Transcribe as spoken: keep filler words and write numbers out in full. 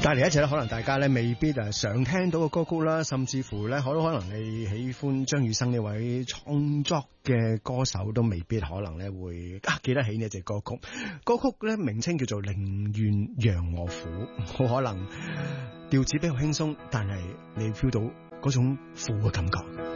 帶嚟一隻咧，可能大家咧未必誒常聽到嘅歌曲啦，甚至乎咧，可可能你喜歡張雨生呢位創作嘅歌手，都未必可能咧會啊記得起呢隻歌曲。歌曲咧名稱叫做《寧願讓我苦》，好可能調子比較輕鬆，但係你 feel 到嗰種苦嘅感覺。